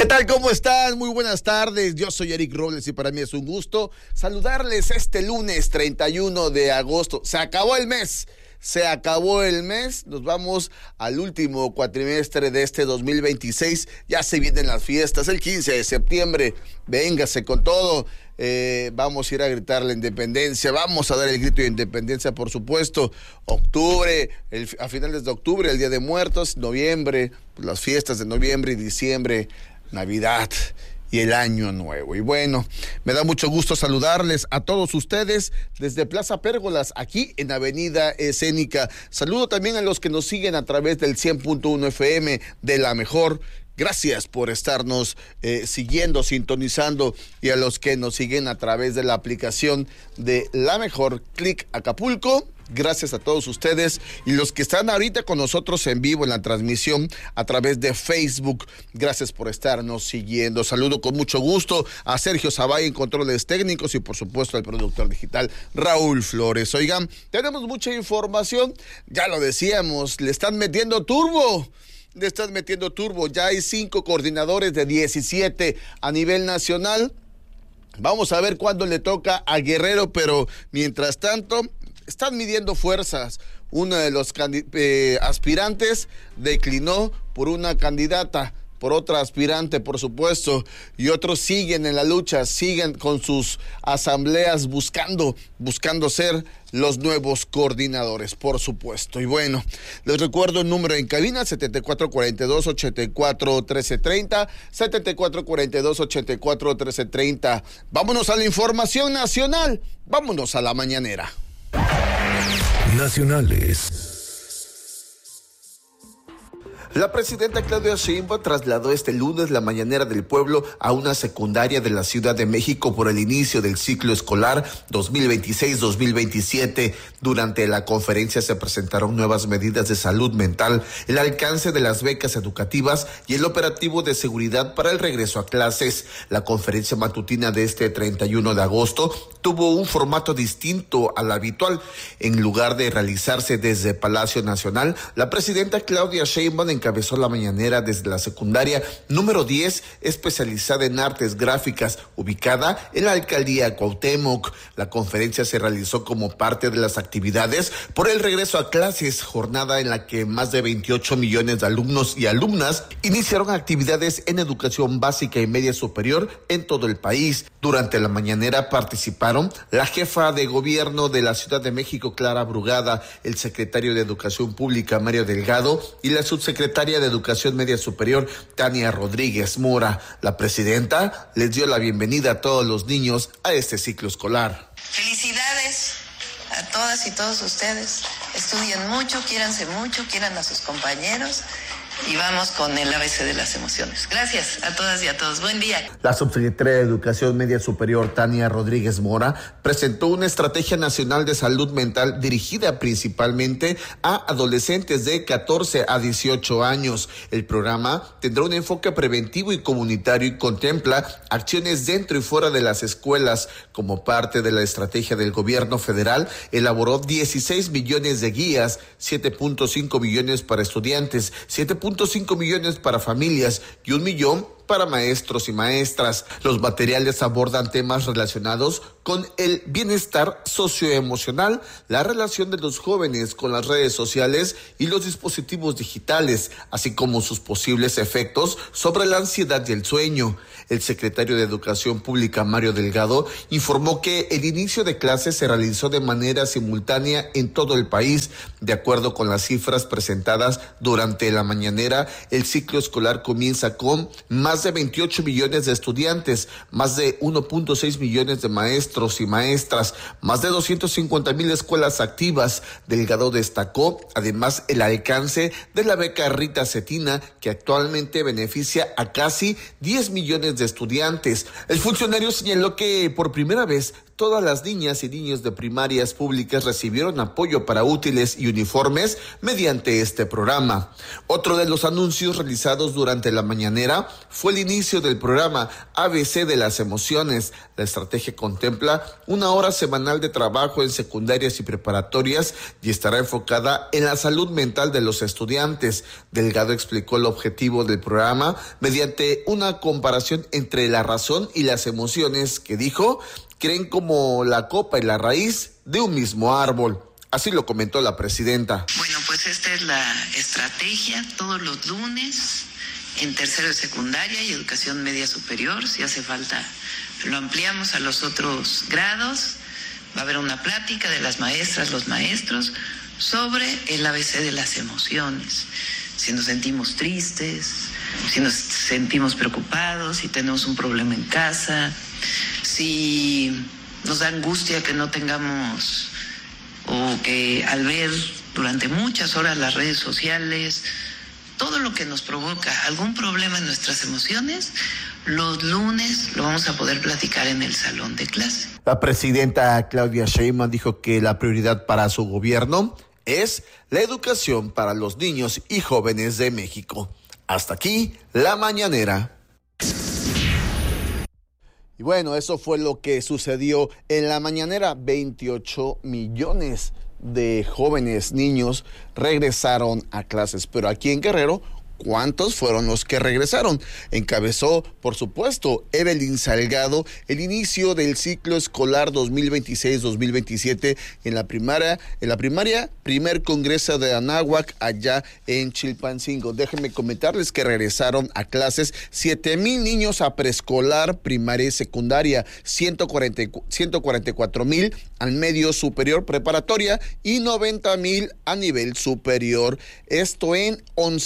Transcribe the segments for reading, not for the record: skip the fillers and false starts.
¿Qué tal? ¿Cómo están? Muy buenas tardes. Yo soy Eric Robles y para mí es un gusto saludarles este lunes 31 de agosto. Se acabó el mes. Nos vamos al último cuatrimestre de este 2026. Ya se vienen las fiestas, el 15 de septiembre. Véngase con todo. Vamos a ir a gritar la independencia, vamos a dar el grito de independencia, por supuesto. Octubre, a finales de octubre, el Día de Muertos, noviembre, pues las fiestas de noviembre y diciembre, Navidad y el Año Nuevo. Y bueno, me da mucho gusto saludarles a todos ustedes desde Plaza Pérgolas, aquí en Avenida Escénica. Saludo también a los que nos siguen a través del 100.1 FM de La Mejor. Gracias por estarnos siguiendo, sintonizando, y a los que nos siguen a través de la aplicación de La Mejor, Click Acapulco. Gracias a todos ustedes y los que están ahorita con nosotros en vivo en la transmisión a través de Facebook. Gracias por estarnos siguiendo. Saludo con mucho gusto a Sergio Zabay en controles técnicos y por supuesto al productor digital Raúl Flores. Oigan, tenemos mucha información, ya lo decíamos, le están metiendo turbo. Ya hay 5 coordinadores de 17 a nivel nacional. Vamos a ver cuándo le toca a Guerrero, pero mientras tanto están midiendo fuerzas. Uno de los aspirantes declinó por una candidata, por otra aspirante, por supuesto, y otros siguen en la lucha, siguen con sus asambleas buscando ser los nuevos coordinadores, por supuesto. Y bueno, les recuerdo el número en cabina, 7442-841330, 7442-841330. Vámonos a la información nacional, vámonos a la mañanera. Nacionales. La presidenta Claudia Sheinbaum trasladó este lunes la mañanera del pueblo a una secundaria de la Ciudad de México por el inicio del ciclo escolar 2026-2027. Durante la conferencia se presentaron nuevas medidas de salud mental, el alcance de las becas educativas y el operativo de seguridad para el regreso a clases. La conferencia matutina de este 31 de agosto tuvo un formato distinto al habitual. En lugar de realizarse desde Palacio Nacional, la presidenta Claudia Sheinbaum encabezó la mañanera desde la secundaria número 10, especializada en artes gráficas, ubicada en la alcaldía Cuauhtémoc. La conferencia se realizó como parte de las actividades por el regreso a clases, jornada en la que más de 28 millones de alumnos y alumnas iniciaron actividades en educación básica y media superior en todo el país. Durante la mañanera participaron la jefa de gobierno de la Ciudad de México, Clara Brugada, el secretario de Educación Pública, Mario Delgado, y la subsecretaria de Educación Media Superior, Tania Rodríguez Mora. La presidenta les dio la bienvenida a todos los niños a este ciclo escolar. Felicidades a todas y todos ustedes. Estudien mucho, quiéranse mucho, quieran a sus compañeros. Y vamos con el ABC de las emociones. Gracias a todas y a todos. Buen día. La subsecretaria de Educación Media Superior, Tania Rodríguez Mora, presentó una estrategia nacional de salud mental dirigida principalmente a adolescentes de 14 a 18 años. El programa tendrá un enfoque preventivo y comunitario y contempla acciones dentro y fuera de las escuelas. Como parte de la estrategia del gobierno federal, elaboró 16 millones de guías, 7.5 millones para estudiantes, 7.5 millones para familias y 1 millón para maestros y maestras. Los materiales abordan temas relacionados con el bienestar socioemocional, la relación de los jóvenes con las redes sociales y los dispositivos digitales, así como sus posibles efectos sobre la ansiedad y el sueño. El secretario de Educación Pública, Mario Delgado, informó que el inicio de clases se realizó de manera simultánea en todo el país. De acuerdo con las cifras presentadas durante la mañanera, el ciclo escolar comienza con más de 28 millones de estudiantes, más de 1.6 millones de maestros y maestras, más de 250,000 escuelas activas. Delgado destacó además el alcance de la beca Rita Cetina, que actualmente beneficia a casi 10 millones de estudiantes. El funcionario señaló que por primera vez todas las niñas y niños de primarias públicas recibieron apoyo para útiles y uniformes mediante este programa. Otro de los anuncios realizados durante la mañanera fue el inicio del programa ABC de las emociones. La estrategia contempla una hora semanal de trabajo en secundarias y preparatorias y estará enfocada en la salud mental de los estudiantes. Delgado explicó el objetivo del programa mediante una comparación entre la razón y las emociones que dijo creen como la copa y la raíz de un mismo árbol. Así lo comentó la presidenta. Bueno, pues esta es la estrategia todos los lunes en tercero de secundaria y educación media superior. Si hace falta, lo ampliamos a los otros grados. Va a haber una plática de las maestras, los maestros, sobre el ABC de las emociones. Si nos sentimos tristes, si nos sentimos preocupados, si tenemos un problema en casa, si nos da angustia que no tengamos o que al ver durante muchas horas las redes sociales, todo lo que nos provoca algún problema en nuestras emociones, los lunes lo vamos a poder platicar en el salón de clase. La presidenta Claudia Sheinbaum dijo que la prioridad para su gobierno es la educación para los niños y jóvenes de México. Hasta aquí, la mañanera. Y bueno, eso fue lo que sucedió en la mañanera. 28 millones de jóvenes, niños, regresaron a clases. Pero aquí en Guerrero, ¿cuántos fueron los que regresaron? Encabezó, por supuesto, Evelyn Salgado el inicio del ciclo escolar 2026-2027 en la primaria, primer congreso de Anáhuac allá en Chilpancingo. Déjenme comentarles que regresaron a clases 7,000 niños a preescolar, primaria y secundaria, 144,000 al medio superior preparatoria y 90,000 a nivel superior. Esto en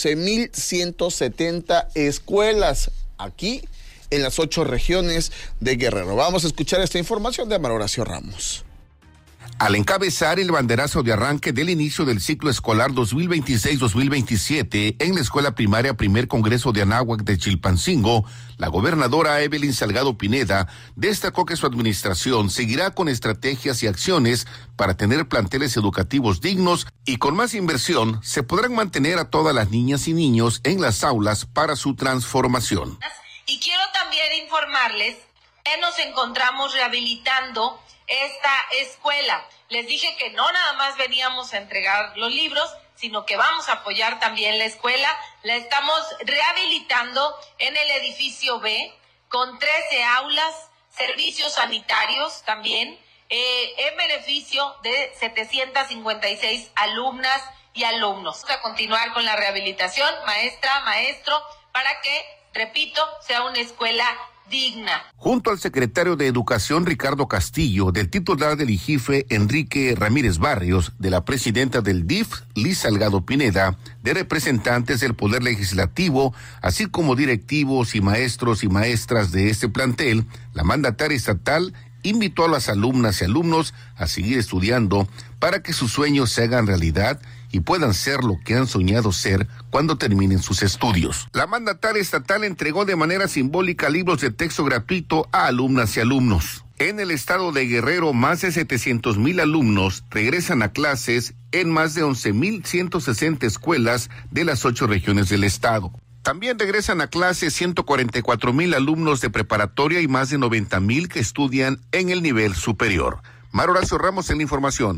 11,170 escuelas aquí en las 8 regiones de Guerrero. Vamos a escuchar esta información de Amaro Horacio Ramos. Al encabezar el banderazo de arranque del inicio del ciclo escolar 2026-2027 en la escuela primaria Primer Congreso de Anáhuac de Chilpancingo, la gobernadora Evelyn Salgado Pineda destacó que su administración seguirá con estrategias y acciones para tener planteles educativos dignos y con más inversión se podrán mantener a todas las niñas y niños en las aulas para su transformación. Y quiero también informarles que nos encontramos rehabilitando esta escuela. Les dije que no nada más veníamos a entregar los libros, sino que vamos a apoyar también la escuela. La estamos rehabilitando en el edificio B, con 13 aulas, servicios sanitarios también, en beneficio de 756 alumnas y alumnos. Vamos a continuar con la rehabilitación, maestra, maestro, para que, repito, sea una escuela digna. Junto al secretario de Educación Ricardo Castillo, del titular del IGIFE Enrique Ramírez Barrios, de la presidenta del DIF Liz Salgado Pineda, de representantes del Poder Legislativo, así como directivos y maestros y maestras de este plantel, la mandataria estatal invitó a las alumnas y alumnos a seguir estudiando para que sus sueños se hagan realidad y puedan ser lo que han soñado ser cuando terminen sus estudios. La mandataria estatal entregó de manera simbólica libros de texto gratuito a alumnas y alumnos. En el estado de Guerrero, más de 700,000 alumnos regresan a clases en más de 11,160 escuelas de las 8 regiones del estado. También regresan a clases 144,000 alumnos de preparatoria y más de 90,000 que estudian en el nivel superior. Amaro Horacio Ramos en la información.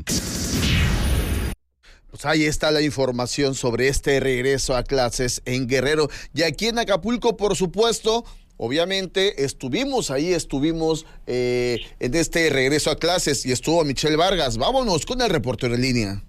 Pues ahí está la información sobre este regreso a clases en Guerrero. Y aquí en Acapulco, por supuesto, obviamente estuvimos en este regreso a clases y estuvo Michelle Vargas. Vámonos con el reportero en línea.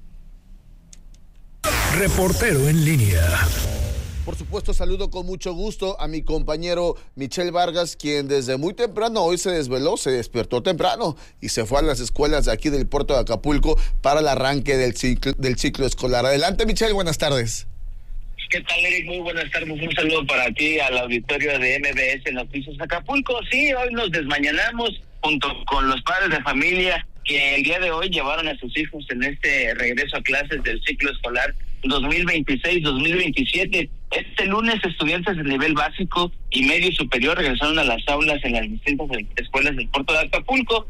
Reportero en línea. Por supuesto, saludo con mucho gusto a mi compañero Michelle Vargas, quien desde muy temprano hoy se desveló, se despertó temprano y se fue a las escuelas de aquí del puerto de Acapulco para el arranque del ciclo escolar. Adelante, Michelle, buenas tardes. ¿Qué tal, Eric? Muy buenas tardes. Un saludo para ti, al auditorio de MBS Noticias Acapulco. Sí, hoy nos desmañanamos junto con los padres de familia que el día de hoy llevaron a sus hijos en este regreso a clases del ciclo escolar 2026-2027. Este lunes, estudiantes de nivel básico y medio superior regresaron a las aulas en las distintas escuelas del puerto de Acapulco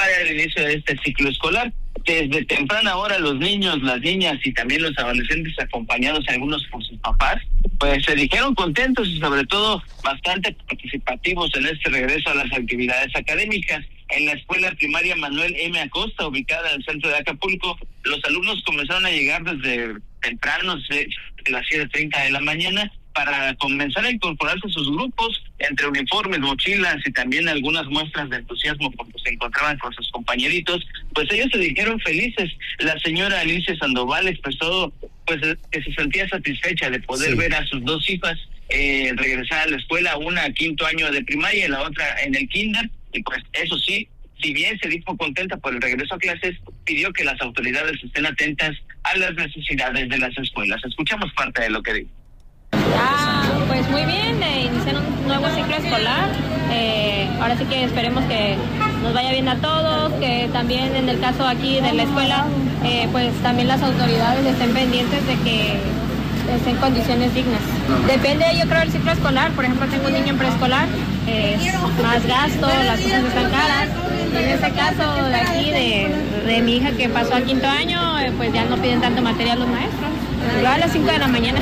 para el inicio de este ciclo escolar. Desde temprana hora los niños, las niñas y también los adolescentes, acompañados algunos por sus papás, pues se dijeron contentos y sobre todo bastante participativos en este regreso a las actividades académicas. En la escuela primaria Manuel M. Acosta, ubicada en el centro de Acapulco, los alumnos comenzaron a llegar desde temprano, de las 7:30 de la mañana, para comenzar a incorporarse a sus grupos, entre uniformes, mochilas y también algunas muestras de entusiasmo porque se encontraban con sus compañeritos. Pues ellos se dijeron felices. La señora Alicia Sandoval expresó pues que se sentía satisfecha de poder ver a sus dos hijas regresar a la escuela, una a 5º año de primaria y la otra en el kinder. Y pues eso sí, si bien se dijo contenta por el regreso a clases, pidió que las autoridades estén atentas a las necesidades de las escuelas. Escuchamos parte de lo que dijo. Pues muy bien, iniciar un nuevo ciclo escolar. Ahora sí que esperemos que nos vaya bien a todos, que también en el caso aquí de la escuela, pues también las autoridades estén pendientes de que estén en condiciones dignas. Depende, yo creo, del ciclo escolar. Por ejemplo, tengo un niño en preescolar, más gasto, las cosas están caras. En este caso de aquí, de mi hija que pasó a 5º año, pues ya no piden tanto material los maestros. Yo a las 5 de la mañana.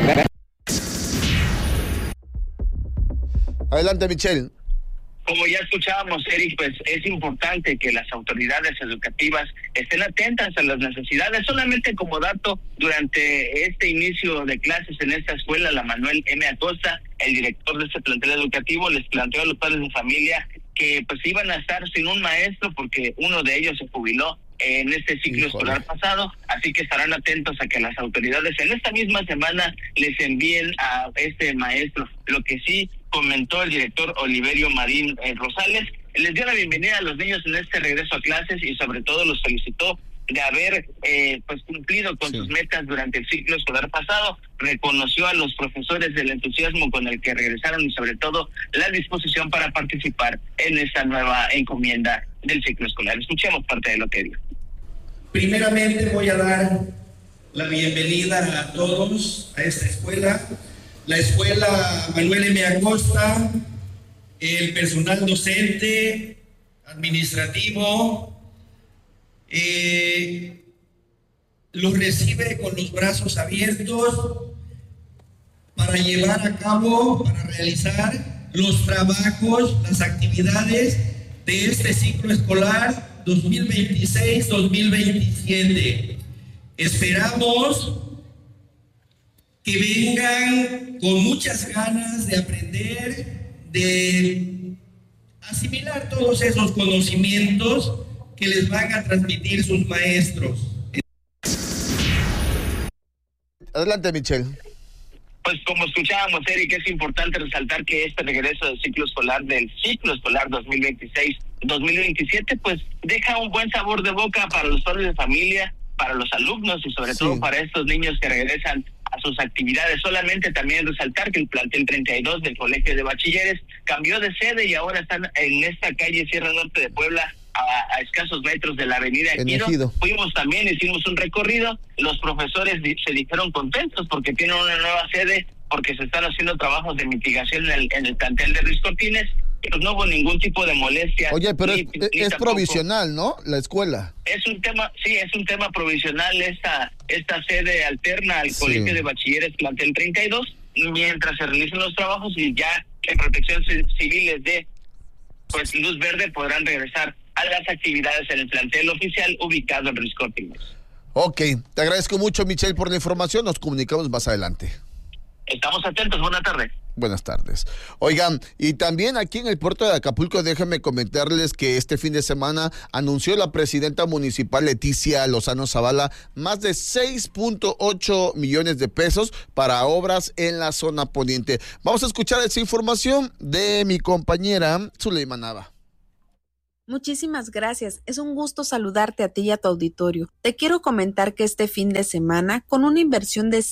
Adelante, Michelle. Como ya escuchábamos, Eric, pues es importante que las autoridades educativas estén atentas a las necesidades. Solamente como dato, durante este inicio de clases en esta escuela, la Manuel M. Acosta, el director de este plantel educativo, les planteó a los padres de familia que pues iban a estar sin un maestro porque uno de ellos se jubiló en este ciclo escolar pasado, así que estarán atentos a que las autoridades en esta misma semana les envíen a este maestro. Lo que sí comentó el director Oliverio Marín Rosales, les dio la bienvenida a los niños en este regreso a clases y sobre todo los felicitó de haber pues cumplido con sus metas durante el ciclo escolar pasado. Reconoció a los profesores del entusiasmo con el que regresaron y sobre todo la disposición para participar en esta nueva encomienda del ciclo escolar. Escuchemos parte de lo que dijo. Primeramente voy a dar la bienvenida a todos a esta escuela, la escuela Manuel M. Acosta, el personal docente, administrativo, los recibe con los brazos abiertos para llevar a cabo, para realizar los trabajos, las actividades de este ciclo escolar 2026-2027. Esperamos que vengan con muchas ganas de aprender, de asimilar todos esos conocimientos que les van a transmitir sus maestros. Adelante, Michelle. Pues como escuchábamos, Eric, es importante resaltar que este regreso del ciclo escolar 2026-2027, pues deja un buen sabor de boca para los padres de familia, para los alumnos y sobre todo para estos niños que regresan a sus actividades. Solamente también resaltar que el plantel 32 del Colegio de Bachilleres cambió de sede y ahora están en esta calle Sierra Norte de Puebla, a escasos metros de la avenida Ejido. Fuimos también, hicimos un recorrido, los profesores se dijeron contentos porque tienen una nueva sede, porque se están haciendo trabajos de mitigación en el plantel de Ruiz Cortines, pero no hubo ningún tipo de molestia. Oye, pero es provisional, ¿no? La escuela. Es un tema provisional esta sede alterna al Colegio de Bachilleres plantel 32, mientras se realicen los trabajos y ya en Protección Civil les dé pues luz verde, podrán regresar a las actividades en el plantel oficial ubicado en Ruiz Cortines. Ok, te agradezco mucho, Michelle, por la información. Nos comunicamos más adelante. Estamos atentos. Buenas tardes. Buenas tardes. Oigan, y también aquí en el puerto de Acapulco, déjenme comentarles que este fin de semana anunció la presidenta municipal Leticia Lozano Zavala más de 6.8 millones de pesos para obras en la zona poniente. Vamos a escuchar esa información de mi compañera Zuleima Nava. Muchísimas gracias. Es un gusto saludarte a ti y a tu auditorio. Te quiero comentar que este fin de semana, con una inversión de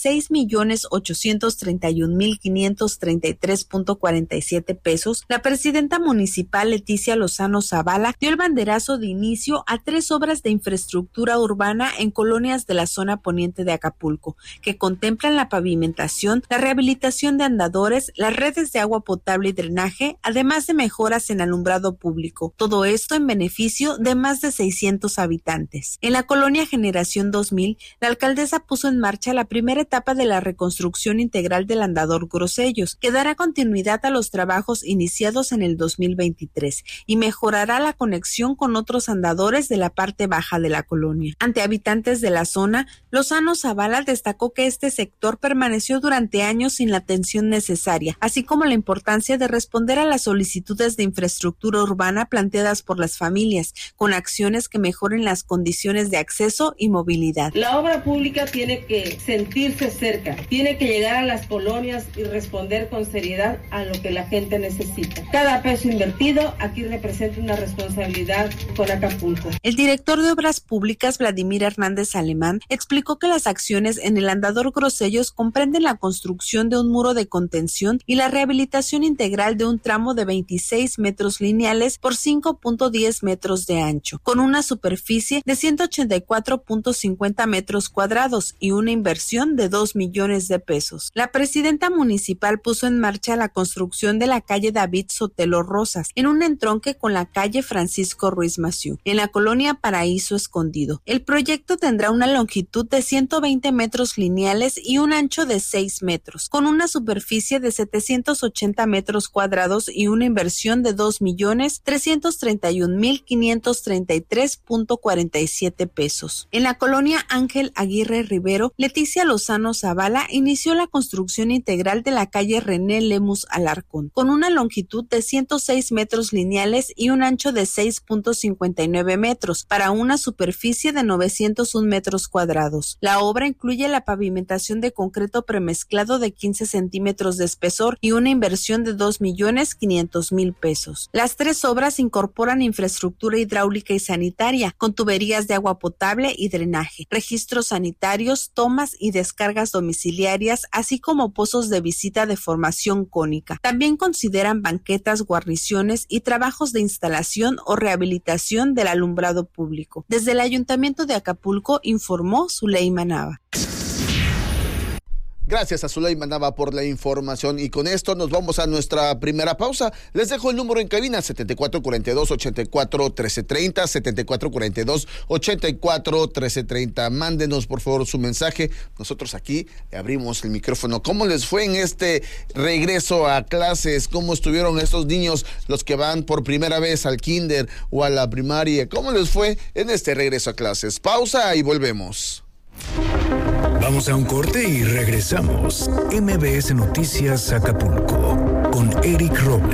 6.831.533.47 pesos, la presidenta municipal Leticia Lozano Zavala dio el banderazo de inicio a 3 obras de infraestructura urbana en colonias de la zona poniente de Acapulco, que contemplan la pavimentación, la rehabilitación de andadores, las redes de agua potable y drenaje, además de mejoras en alumbrado público. Todo eso esto en beneficio de más de 600 habitantes. En la colonia Generación 2000, la alcaldesa puso en marcha la primera etapa de la reconstrucción integral del andador Grosellos, que dará continuidad a los trabajos iniciados en el 2023 y mejorará la conexión con otros andadores de la parte baja de la colonia. Ante habitantes de la zona, Lozano Zavala destacó que este sector permaneció durante años sin la atención necesaria, así como la importancia de responder a las solicitudes de infraestructura urbana planteadas por las familias, con acciones que mejoren las condiciones de acceso y movilidad. La obra pública tiene que sentirse cerca, tiene que llegar a las colonias y responder con seriedad a lo que la gente necesita. Cada peso invertido aquí representa una responsabilidad con Acapulco. El director de Obras Públicas, Vladimir Hernández Alemán, explicó que las acciones en el andador Grosellos comprenden la construcción de un muro de contención y la rehabilitación integral de un tramo de 26 metros lineales por 5.10 metros de ancho, con una superficie de 184.50 metros cuadrados y una inversión de 2 millones de pesos. La presidenta municipal puso en marcha la construcción de la calle David Sotelo Rosas, en un entronque con la calle Francisco Ruiz Massieu, en la colonia Paraíso Escondido. El proyecto tendrá una longitud de 120 metros lineales y un ancho de 6 metros, con una superficie de 780 metros cuadrados y una inversión de 2.331.533.47 pesos. En la colonia Ángel Aguirre Rivero, Leticia Lozano Zavala inició la construcción integral de la calle René Lemus Alarcón, con una longitud de 106 metros lineales y un ancho de 6.59 metros, para una superficie de 901 metros cuadrados. La obra incluye la pavimentación de concreto premezclado de 15 centímetros de espesor y una inversión de 2.500.000 pesos. Las tres obras incorporan infraestructura hidráulica y sanitaria, con tuberías de agua potable y drenaje, registros sanitarios, tomas y descargas domiciliarias, así como pozos de visita de formación cónica. También consideran banquetas, guarniciones y trabajos de instalación o rehabilitación del alumbrado público. Desde el Ayuntamiento de Acapulco informó Zuleima Nava. Gracias a Zuleima Nava por la información, y con esto nos vamos a nuestra primera pausa. Les dejo el número en cabina: 7442-841330, 7442-841330. Mándenos por favor su mensaje. Nosotros aquí le abrimos el micrófono. ¿Cómo les fue en este regreso a clases? ¿Cómo estuvieron estos niños, los que van por primera vez al kinder o a la primaria? ¿Cómo les fue en este regreso a clases? Pausa y volvemos. Vamos a un corte y regresamos. MBS Noticias Acapulco con Eric Robles.